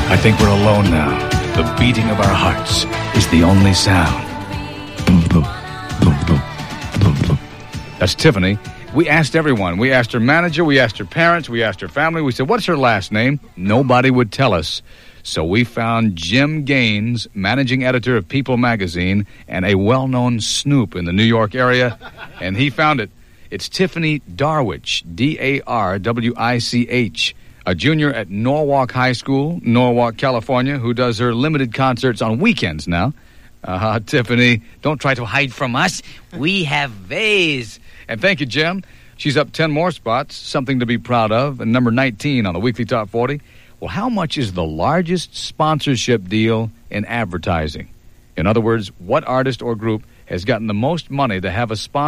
I think we're alone now. The beating of our hearts is the only sound. Boom, boom, boom, boom, boom, boom. That's Tiffany. We asked everyone. We asked her manager. We asked her parents. We asked her family. We said, what's her last name? Nobody would tell us. So we found Jim Gaines, managing editor of People magazine and a well-known snoop in the New York area, and he found it. It's Tiffany Darwich, Darwich, a junior at Norwalk High School, Norwalk, California, who does her limited concerts on weekends now. Tiffany, don't try to hide from us. We have ways. And thank you, Jim. She's up 10 more spots, something to be proud of, and number 19 on the Weekly Top 40. Well, how much is the largest sponsorship deal in advertising? In other words, what artist or group has gotten the most money to have a sponsor